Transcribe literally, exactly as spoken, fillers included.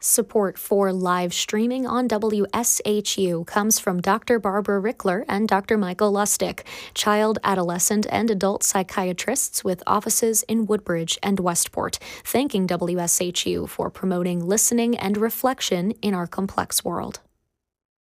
Support for live streaming on W S H U comes from Doctor Barbara Rickler and Doctor Michael Lustig, child, adolescent, and adult psychiatrists with offices in Woodbridge and Westport, thanking W S H U for promoting listening and reflection in our complex world.